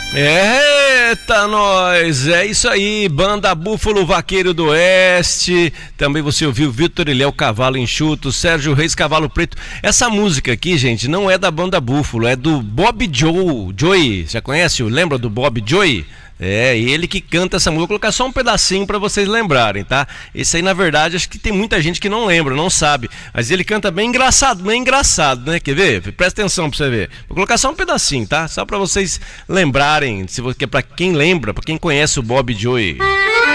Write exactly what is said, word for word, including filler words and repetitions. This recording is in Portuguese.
Eita, nós! É isso aí, Banda Búfalo Vaqueiro do Oeste. Também você ouviu Vitor Ilhéu Cavalo Enxuto, Sérgio Reis Cavalo Preto. Essa música aqui, gente, não é da Banda Búfalo, é do Bob Joe. Joey, já conhece? Lembra do Bob Joey? É, ele que canta essa música. Vou colocar só um pedacinho pra vocês lembrarem, tá? Esse aí, na verdade, acho que tem muita gente que não lembra, não sabe. Mas ele canta bem engraçado, bem engraçado, né? Quer ver? Presta atenção pra você ver. Vou colocar só um pedacinho, tá? Só pra vocês lembrarem, se você, pra quem lembra, pra quem conhece o Bob Joey.